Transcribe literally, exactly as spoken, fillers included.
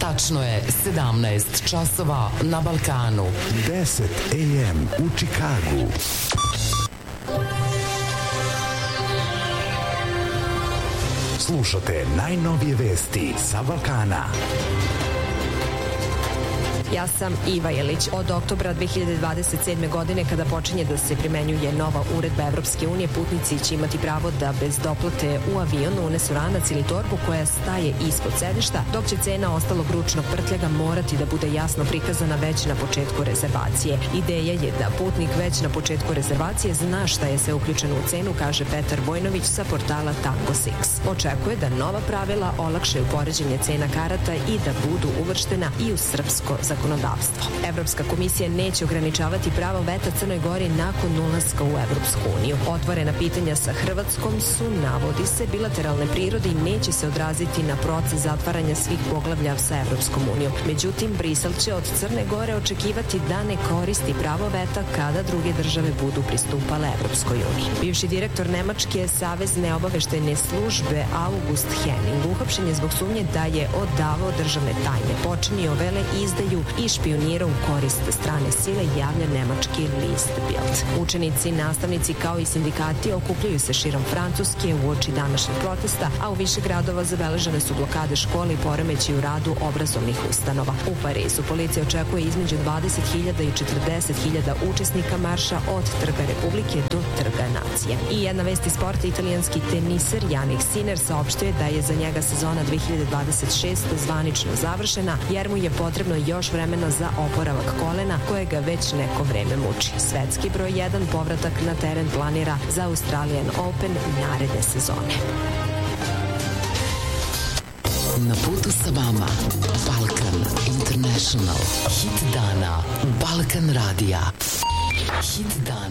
Tačno je sedamnaest časova na Balkanu. deset a m u Čikagu. Slušate najnovije vesti sa Balkana. Ja sam Iva Jelić. Od oktobra dve hiljade dvadeset sedme. godine, kada počinje da se primenjuje nova uredba Evropske unije, putnici će imati pravo da bez doplate u avion unesu ranac ili torbu koja staje ispod sedišta, dok će cena ostalog ručnog prtljega morati da bude jasno prikazana već na početku rezervacije. Ideja je da putnik već na početku rezervacije zna šta je sve uključeno u cenu, kaže Petar Vojnović sa portala Tango šest. Očekuje da nova pravila olakšaju poređenje cena karata i da budu uvrštena i u srpsko zakonodavstvo. Evropska komisija neće ograničavati pravo veta Crnoj Gori nakon ulaska u Evropsku uniju. Otvorena pitanja sa Hrvatskom su, navodi se, bilateralne prirode i neće se odraziti na proces zatvaranja svih poglavlja sa Evropskom unijom. Međutim, Brisel će od Crne Gore očekivati da ne koristi pravo veta kada druge države budu pristupale Evropskoj uniji. Bivši direktor Nemačke savezne obaveštajne službe August Henning uhapšen je zbog sumnje da je odavao državne tajne, počinio vele izdaju i špionirao u korist strane sile, javlja nemački list Bild. Učenici, nastavnici kao i sindikati okupljaju se širom Francuske uoči današnjeg protesta, a u više gradova zabeležene su blokade škole i poremeći u radu obrazovnih ustanova. U Parizu policija očekuje između dvadeset hiljada i četrdeset hiljada učesnika marša od Trga Republike do Trga nacije. I jedna vest iz sporta, italijanski teniser Jannik Sinner saopštio je da je za njega sezona dve hiljade dvadeset šeste. zvanično završena, jer mu je potrebno još vremena za oporavak kolena koje ga već neko vreme muči. Svetski broj jedan povratak na teren planira za Australian Open naredne sezone. Na putu sa vama Balkan International. Hit dana Balkan radija. Hit dana.